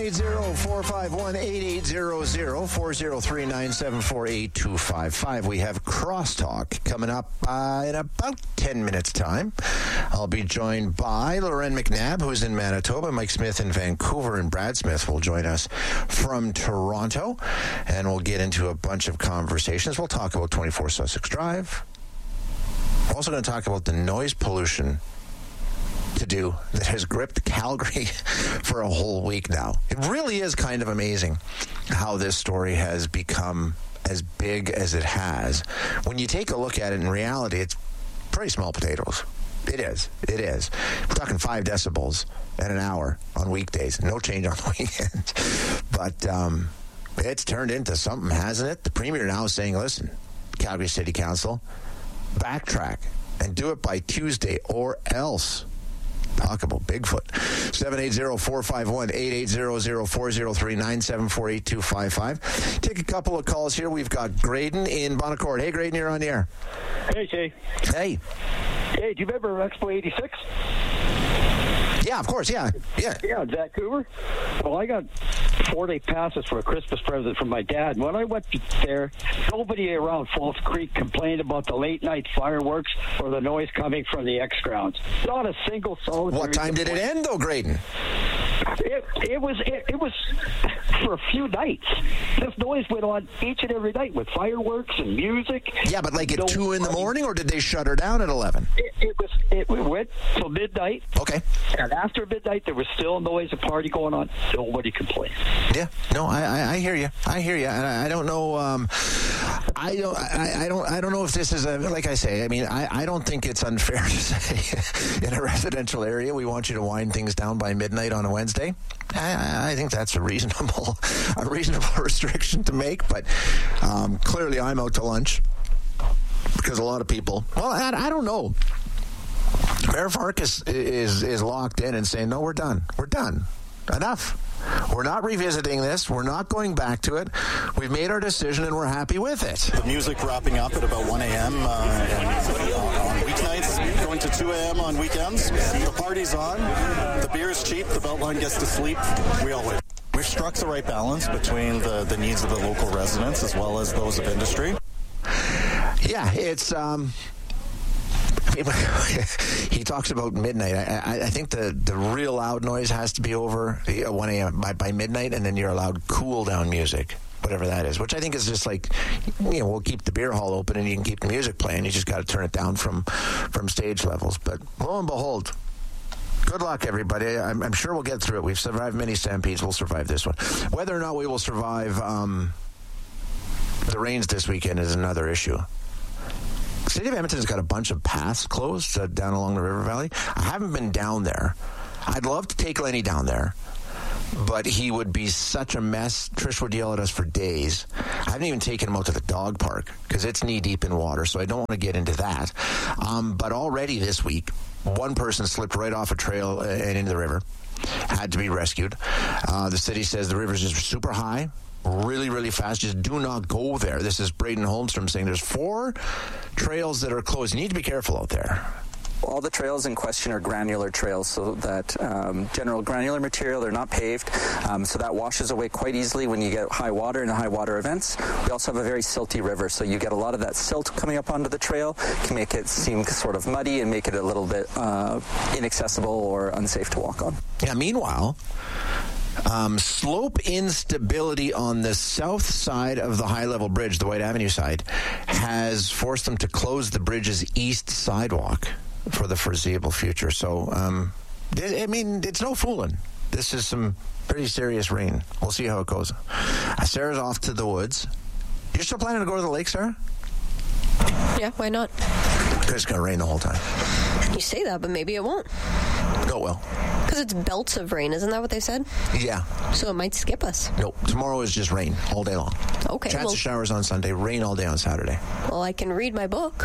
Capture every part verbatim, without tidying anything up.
eight zero, four five one, eight eight zero zero, four zero three, nine seven four, eight two five five. We have Crosstalk coming up uh, in about ten minutes' time. I'll be joined by Loren McNabb, who's in Manitoba, Mike Smith in Vancouver, and Brad Smith will join us from Toronto. And we'll get into a bunch of conversations. We'll talk about twenty-four Sussex Drive. We're also going to talk about the noise pollution to do that has gripped Calgary for a whole week now. It really is kind of amazing how this story has become as big as it has. When you take a look at it in reality, it's pretty small potatoes. It is. It is. We're talking five decibels at an hour on weekdays. No change on the weekends. But um, it's turned into something, hasn't it? The Premier now is saying, listen, Calgary City Council, backtrack and do it by Tuesday or else. Talk about Bigfoot. seven eight zero, four five one, eight eight zero zero, four zero three, nine seven four, eight two five five. Take a couple of calls here. We've got Graydon in Bonaccord. Hey, Graydon, you're on the air. Hey, Jay. Hey. Hey, do you remember Expo eighty-six? Yeah, of course, yeah. Yeah, yeah, Vancouver. Well, I got four-day passes for a Christmas present from my dad. When I went there, nobody around Falls Creek complained about the late-night fireworks or the noise coming from the X grounds. Not a single soul. What time did it end, though, Graydon? It, it was it, it was for a few nights. This noise went on each and every night with fireworks and music. Yeah, but like at no two in the morning, or did they shut her down at eleven? It, it was it went till midnight. Okay. And after midnight, there was still noise, a party going on. Nobody complained. Yeah, no, I, I, I hear you. I hear you, and I, I don't know. Um, I don't. I, I don't. I don't know if this is a. Like I say, I mean, I, I don't think it's unfair to say in a residential area we want you to wind things down by midnight on a Wednesday. I, I think that's a reasonable, a reasonable restriction to make. But um, clearly, I'm out to lunch because a lot of people. Well, I, I don't know. Mayor Farkas is is locked in and saying, no, we're done. We're done. Enough. We're not revisiting this. We're not going back to it. We've made our decision, and we're happy with it. The music wrapping up at about one a.m. Uh, on weeknights, going to two a.m. on weekends. The party's on. The beer is cheap. The Beltline gets to sleep. We all win. We've struck the right balance between the, the needs of the local residents as well as those of industry. Yeah, it's... Um he talks about midnight. I, I, I think the, the real loud noise has to be over one a.m. By, by midnight, and then you're allowed cool down music, whatever that is, which I think is just like, you know, we'll keep the beer hall open and you can keep the music playing. You just got to turn it down from, from stage levels. But lo and behold, good luck, everybody. I'm, I'm sure we'll get through it. We've survived many stampedes. We'll survive this one. Whether or not we will survive um, the rains this weekend is another issue. City of Edmonton's got a bunch of paths closed uh, down along the river valley. I haven't been down there. I'd love to take Lenny down there, but he would be such a mess. Trish would yell at us for days. I haven't even taken him out to the dog park because it's knee-deep in water, so I don't want to get into that. Um, but already this week, one person slipped right off a trail and into the river, had to be rescued. Uh, the city says the river's just super high. Really, really fast. Just do not go there. This is Braden Holmstrom saying there's four trails that are closed. You need to be careful out there. All the trails in question are granular trails, so that um, general granular material, they're not paved, um, so that washes away quite easily when you get high water and high water events. We also have a very silty river, so you get a lot of that silt coming up onto the trail, can make it seem sort of muddy and make it a little bit uh, inaccessible or unsafe to walk on. Yeah, meanwhile... Um, slope instability on the south side of the high-level bridge, the White Avenue side, has forced them to close the bridge's east sidewalk for the foreseeable future. So, um, I mean, it's no fooling. This is some pretty serious rain. We'll see how it goes. Uh, Sarah's off to the woods. You're still planning to go to the lake, Sarah? Yeah, why not? It's going to rain the whole time. You say that, but maybe it won't. No, it will. Because it's belts of rain, isn't that what they said? Yeah. So it might skip us. No, tomorrow is just rain all day long. Okay. Chance well, of showers on Sunday, rain all day on Saturday. Well, I can read my book.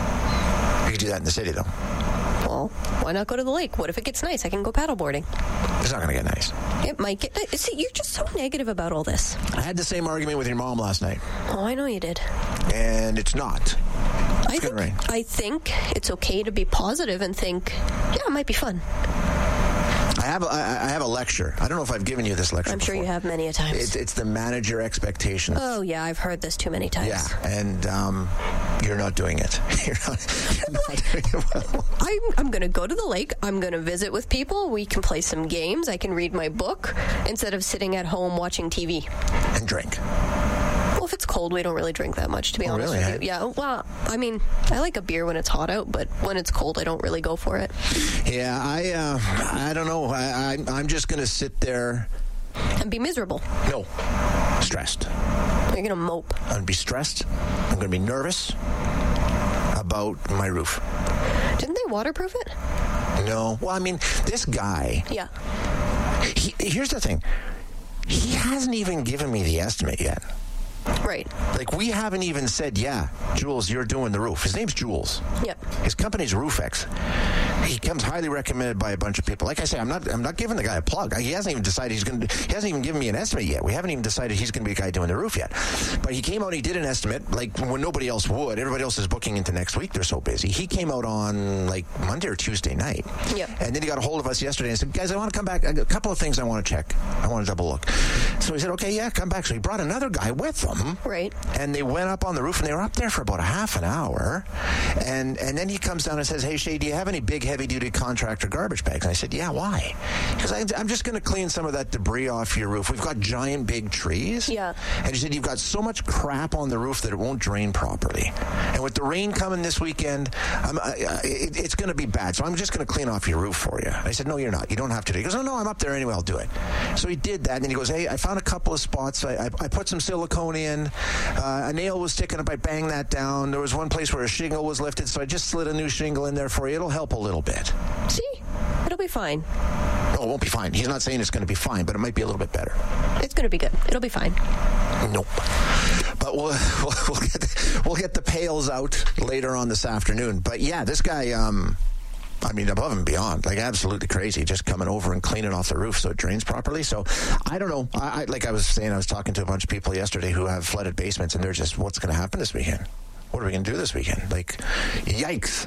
You can do that in the city, though. Well, why not go to the lake? What if it gets nice? I can go paddleboarding. It's not going to get nice. It might get nice. See, you're just so negative about all this. I had the same argument with your mom last night. Oh, I know you did. And it's not. It's I think, I think it's okay to be positive and think, yeah, it might be fun. I have a, I have a lecture. I don't know if I've given you this lecture I'm before. sure you have many a times. It's, it's the manage your expectations. Oh, yeah, I've heard this too many times. Yeah, and um, you're not doing it. You're not, you're not doing it well. I'm, I'm going to go to the lake. I'm going to visit with people. We can play some games. I can read my book instead of sitting at home watching T V. And drink. Well, if it's cold, we don't really drink that much, to be Oh, honest really, with eh? you. Yeah, well, I mean, I like a beer when it's hot out, but when it's cold, I don't really go for it. Yeah, I uh, I don't know. I, I, I'm just going to sit there. And be miserable. No, stressed. You're going to mope. I'm going to be stressed. I'm going to be nervous about my roof. Didn't they waterproof it? No. Well, I mean, this guy, Yeah. he, here's the thing. He hasn't even given me the estimate yet. Right. Like, we haven't even said, yeah, Jules, you're doing the roof. His name's Jules. Yep. His company's RoofX. He comes highly recommended by a bunch of people. Like I say, I'm not I'm not giving the guy a plug. He hasn't even decided he's going to, he hasn't even given me an estimate yet. We haven't even decided he's going to be the guy doing the roof yet. But he came out, he did an estimate, like when nobody else would. Everybody else is booking into next week. They're so busy. He came out on, like, Monday or Tuesday night. Yep. And then he got a hold of us yesterday and said, guys, I want to come back. A couple of things I want to check. I want to double look. So he said, okay, yeah, come back. So he brought another guy with him. Right. And they went up on the roof, and they were up there for about a half an hour. And and then he comes down and says, hey, Shay, do you have any big, heavy-duty contractor garbage bags? And I said, yeah, why? Because I'm just going to clean some of that debris off your roof. We've got giant, big trees. Yeah. And he said, you've got so much crap on the roof that it won't drain properly. And with the rain coming this weekend, I'm, uh, it, it's going to be bad. So I'm just going to clean off your roof for you. I said, no, you're not. You don't have to do it. He goes, oh, no, I'm up there anyway. I'll do it. So he did that. And then he goes, hey, I found a couple of spots. I, I, I put some silicone in. Uh, a nail was sticking up. I banged that down. There was one place where a shingle was lifted, so I just slid a new shingle in there for you. It'll help a little bit. See? It'll be fine. Oh, it won't be fine. He's not saying it's going to be fine, but it might be a little bit better. It's going to be good. It'll be fine. Nope. But we'll we'll, we'll get the, we'll get the pails out later on this afternoon. But yeah, this guy, um, I mean, above and beyond, like absolutely crazy, just coming over and cleaning off the roof so it drains properly. So I don't know. I, I like I was saying, I was talking to a bunch of people yesterday who have flooded basements, and they're just, what's going to happen this weekend? What are we going to do this weekend? Like, yikes.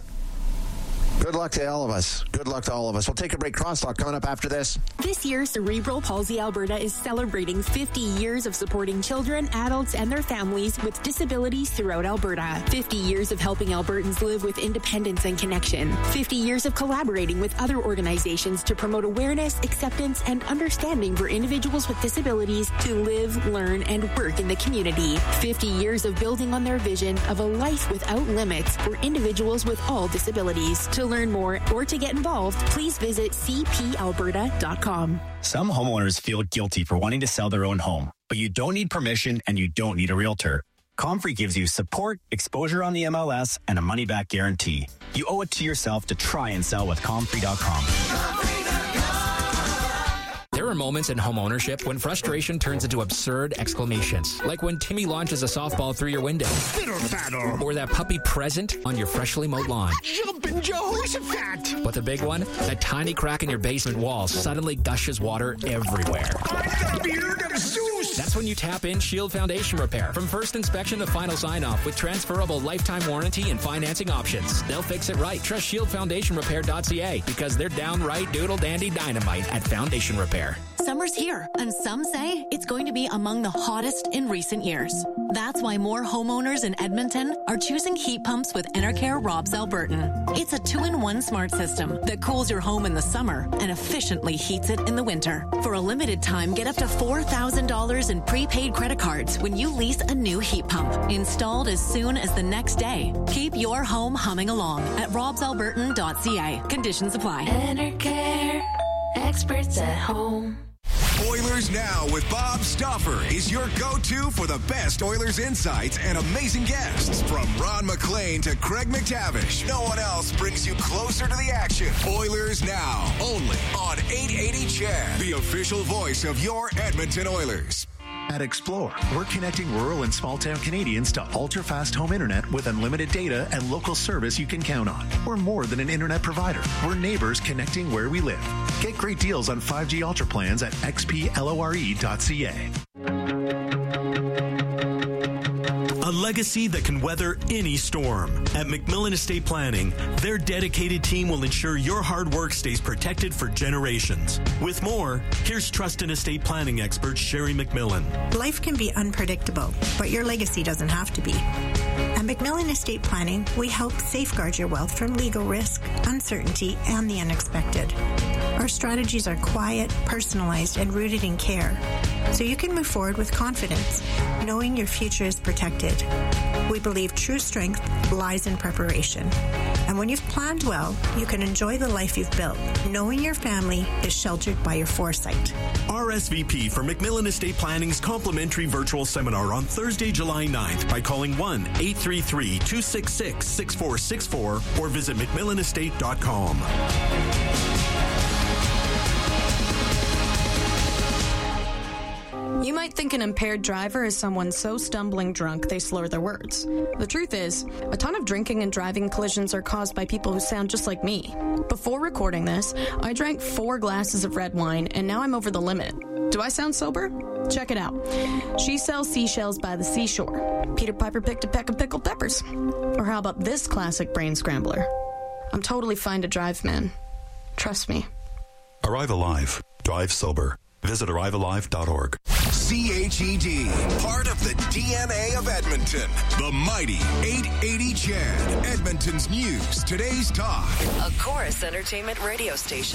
Good luck to all of us. Good luck to all of us. We'll take a break. Crosstalk coming up after this. This year, Cerebral Palsy Alberta is celebrating fifty years of supporting children, adults, and their families with disabilities throughout Alberta. fifty years of helping Albertans live with independence and connection. fifty years of collaborating with other organizations to promote awareness, acceptance, and understanding for individuals with disabilities to live, learn, and work in the community. fifty years of building on their vision of a life without limits for individuals with all disabilities. To learn more or to get involved, please visit c p alberta dot com. Some homeowners feel guilty for wanting to sell their own home, but you don't need permission and you don't need a realtor. Comfrey gives you support, exposure on the M L S, and a money-back guarantee. You owe it to yourself to try and sell with comfrey dot com. There are moments in home ownership when frustration turns into absurd exclamations, like when Timmy launches a softball through your window, or that puppy present on your freshly mowed lawn. Jumpin' Jehoshaphat! But the big one, that tiny crack in your basement wall suddenly gushes water everywhere. I'm the beard of Zeus! That's when you tap in Shield Foundation Repair. From first inspection to final sign-off with transferable lifetime warranty and financing options. They'll fix it right. Trust shield foundation repair dot c a because they're downright doodle-dandy dynamite at Foundation Repair. Summer's here, and some say it's going to be among the hottest in recent years. That's why more homeowners in Edmonton are choosing heat pumps with Enercare Robs Albertan. It's a two-in-one smart system that cools your home in the summer and efficiently heats it in the winter. For a limited time, get up to four thousand dollars in prepaid credit cards when you lease a new heat pump, installed as soon as the next day. Keep your home humming along at robs albertan dot c a. Conditions apply. Enercare, experts at home. Oilers Now with Bob Stauffer is your go-to for the best Oilers insights and amazing guests. From Ron McLean to Craig McTavish, no one else brings you closer to the action. Oilers Now, only on eight eighty C H E D, the official voice of your Edmonton Oilers. At Explore, we're connecting rural and small-town Canadians to ultra-fast home internet with unlimited data and local service you can count on. We're more than an internet provider. We're neighbors connecting where we live. Get great deals on five G Ultra plans at x p lore dot c a. A legacy that can weather any storm. At McMillan Estate Planning, their dedicated team will ensure your hard work stays protected for generations. With more, here's Trust and Estate Planning expert Sherry McMillan. Life can be unpredictable, but your legacy doesn't have to be. At McMillan Estate Planning, we help safeguard your wealth from legal risk, uncertainty, and the unexpected. Our strategies are quiet, personalized, and rooted in care, so you can move forward with confidence, knowing your future is protected. We believe true strength lies in preparation. And when you've planned well, you can enjoy the life you've built, knowing your family is sheltered by your foresight. R S V P for McMillan Estate Planning's complimentary virtual seminar on Thursday, July ninth by calling one eight three three, two six six, six four six four or visit mcmillan estate dot com. You might think an impaired driver is someone so stumbling drunk they slur their words. The truth is, a ton of drinking and driving collisions are caused by people who sound just like me. Before recording this, I drank four glasses of red wine, and now I'm over the limit. Do I sound sober? Check it out. She sells seashells by the seashore. Peter Piper picked a peck of pickled peppers. Or how about this classic brain scrambler? I'm totally fine to drive, man. Trust me. Arrive alive. Drive sober. Visit arrive alive dot org. C H E D, part of the D N A of Edmonton. The mighty eight eighty C H E D, Edmonton's news, today's talk. A Chorus Entertainment radio station.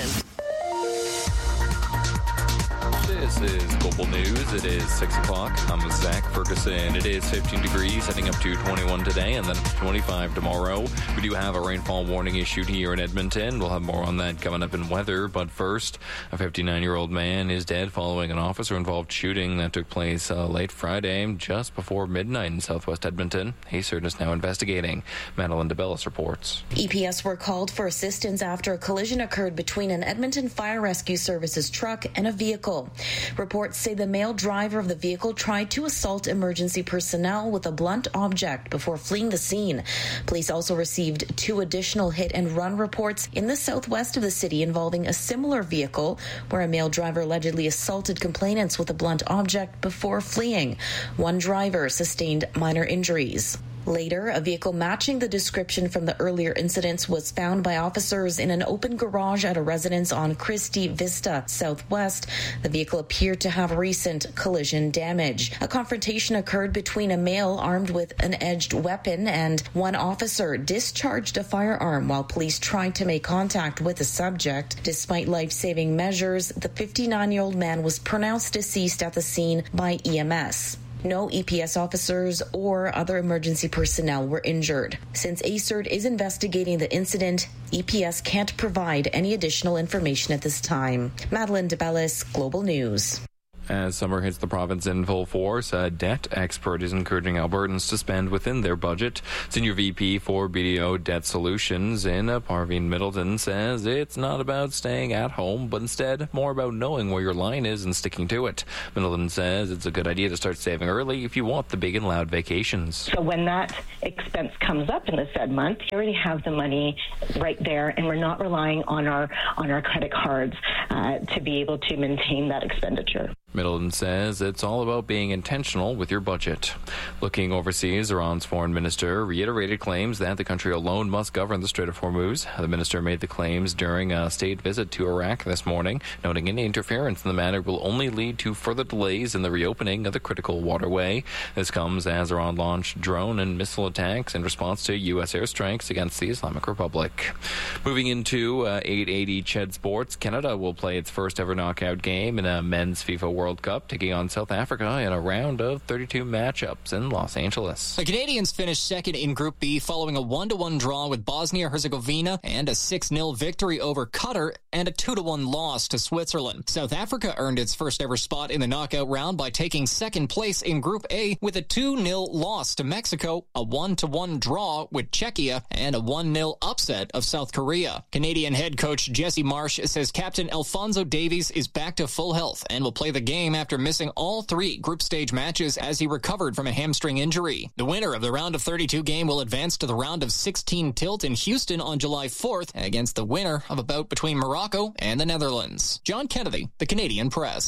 This is Global News. It is six o'clock. I'm Zach Ferguson. It is fifteen degrees, heading up to twenty-one today and then twenty-five tomorrow. We do have a rainfall warning issued here in Edmonton. We'll have more on that coming up in weather. But first, a fifty-nine-year-old man is dead following an officer-involved shooting that took place uh, late Friday, just before midnight in southwest Edmonton. Haysert is now investigating. Madeline DeBellis reports. E P S were called for assistance after a collision occurred between an Edmonton Fire Rescue Services truck and a vehicle. Reports say the male driver of the vehicle tried to assault emergency personnel with a blunt object before fleeing the scene. Police also received two additional hit-and-run reports in the southwest of the city involving a similar vehicle where a male driver allegedly assaulted complainants with a blunt object before fleeing. One driver sustained minor injuries. Later, a vehicle matching the description from the earlier incidents was found by officers in an open garage at a residence on Christie Vista Southwest. The vehicle appeared to have recent collision damage. A confrontation occurred between a male armed with an edged weapon and one officer discharged a firearm while police tried to make contact with the subject. Despite life-saving measures, the fifty-nine-year-old man was pronounced deceased at the scene by E M S. No E P S officers or other emergency personnel were injured. Since ACERT is investigating the incident, E P S can't provide any additional information at this time. Madeline DeBellis, Global News. As summer hits the province in full force, a debt expert is encouraging Albertans to spend within their budget. Senior V P for B D O Debt Solutions in Parveen Middleton says it's not about staying at home, but instead more about knowing where your line is and sticking to it. Middleton says it's a good idea to start saving early if you want the big and loud vacations. So when that expense comes up in the said month, you already have the money right there, and we're not relying on our on our credit cards uh, to be able to maintain that expenditure. Middleton says it's all about being intentional with your budget. Looking overseas, Iran's foreign minister reiterated claims that the country alone must govern the Strait of Hormuz. The minister made the claims during a state visit to Iraq this morning, noting any interference in the matter will only lead to further delays in the reopening of the critical waterway. This comes as Iran launched drone and missile attacks in response to U S airstrikes against the Islamic Republic. Moving into uh, eight eighty C H E D Sports, Canada will play its first ever knockout game in a men's FIFA World Cup, taking on South Africa in a round of thirty-two matchups in Los Angeles. The Canadians finished second in Group B following a one to one draw with Bosnia-Herzegovina and a six nil victory over Qatar and a two to one loss to Switzerland. South Africa earned its first ever spot in the knockout round by taking second place in Group A with a two nil loss to Mexico, a one to one draw with Czechia, and a one nil upset of South Korea. Canadian head coach Jesse Marsh says Captain Alphonso Davies is back to full health and will play the game after missing all three group stage matches as he recovered from a hamstring injury. The winner of the round of thirty-two game will advance to the round of sixteen tilt in Houston on July fourth against the winner of a bout between Morocco and the Netherlands. John Kennedy, The Canadian Press.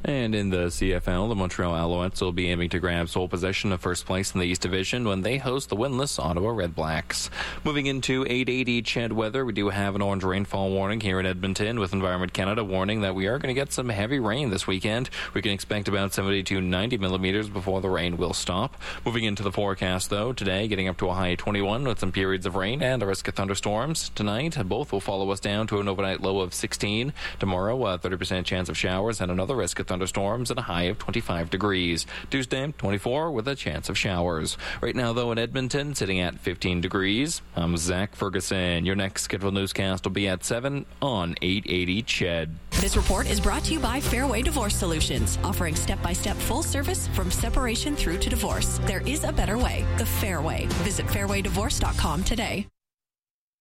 And in the C F L, the Montreal Alouettes will be aiming to grab sole possession of first place in the East Division when they host the winless Ottawa Redblacks. Moving into eight eighty C H E D weather, we do have an orange rainfall warning here in Edmonton, with Environment Canada warning that we are going to get some heavy rain this weekend. We can expect about seventy to ninety millimeters before the rain will stop. Moving into the forecast, though, today getting up to a high of twenty-one with some periods of rain and a risk of thunderstorms. Tonight, both will follow us down to an overnight low of sixteen. Tomorrow, a thirty percent chance of showers and another risk of thunderstorms at a high of twenty-five degrees. Tuesday, twenty-four with a chance of showers. Right now, though, in Edmonton, sitting at fifteen degrees. I'm Zach Ferguson. Your next scheduled newscast will be at seven on eight eighty C H E D. This report is brought to you by Fairway Divorce Solutions, offering step-by-step full service from separation through to divorce. There is a better way, the Fairway. Visit fairway divorce dot com today.